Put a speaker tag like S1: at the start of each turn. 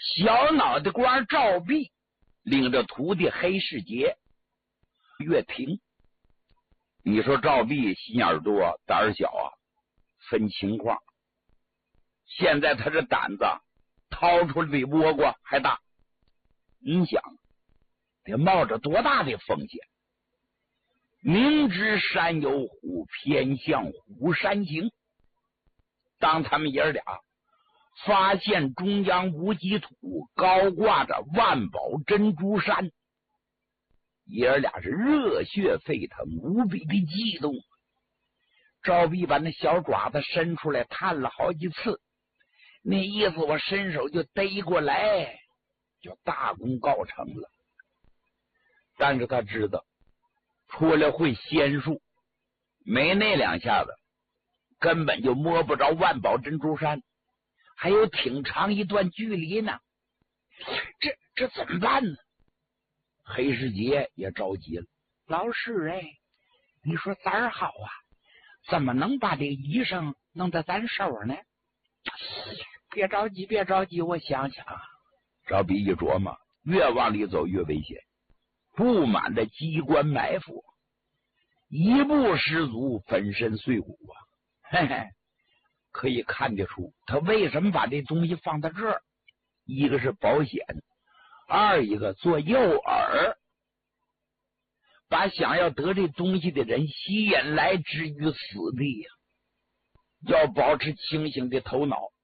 S1: 小脑袋官赵弼领着徒弟黑世杰、岳平。你说赵弼心眼多，胆儿小啊，分情况。现在他这胆子掏出来比倭瓜还大，你想得冒着多大的风险？明知山有虎，偏向虎山行。当他们爷俩发现中央无极土高挂着万宝珍珠山，爷俩是热血沸腾，无比的激动。赵弼把那小爪子伸出来探了好几次，那意思我伸手就逮过来，就大功告成了。但是他知道出来会仙术，没那两下子根本就摸不着万宝珍珠山，还有挺长一段距离呢。这怎么办呢？黑世杰也着急了。老师你说咱儿好啊，怎么能把这医生弄到咱手呢？别着急别着急，我想想。赵弼一琢磨，越往里走越危险，布满的机关埋伏，一步失足粉身碎骨啊！嘿嘿，可以看得出他为什么把这东西放在这儿，一个是保险，二一个做诱饵，把想要得这东西的人吸引来置于死地呀。要保持清醒的头脑，